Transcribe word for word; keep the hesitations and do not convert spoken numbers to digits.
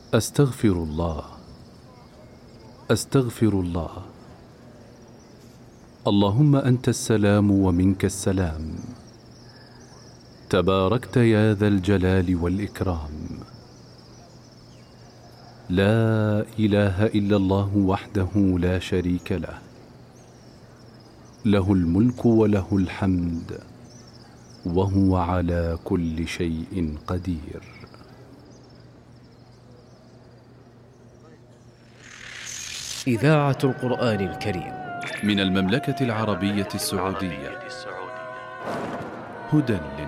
أستغفر الله أستغفر الله. اللهم أنت السلام ومنك السلام، تباركت يا ذا الجلال والإكرام. لا إله إلا الله وحده لا شريك له، له الملك وله الحمد وهو على كل شيء قدير. إذاعة القرآن الكريم من المملكة العربية السعودية، هدى للناس.